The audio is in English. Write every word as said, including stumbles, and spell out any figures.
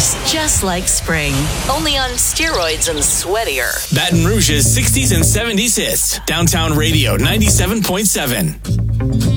Tastes just like spring, only on steroids and sweatier. Baton Rouge's sixties and seventies hits. Downtown Radio ninety-seven point seven.